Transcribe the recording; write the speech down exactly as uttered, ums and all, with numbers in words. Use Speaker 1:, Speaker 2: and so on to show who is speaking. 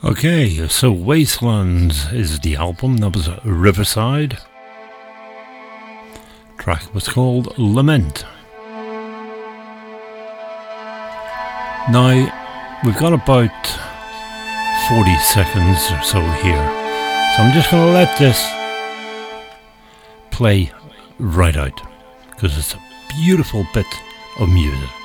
Speaker 1: Okay, so Wastelands is the album. That was Riverside. Track was called Lament. Now, we've got about forty seconds or so here. So I'm just going to let this play right out, because it's a beautiful bit of music.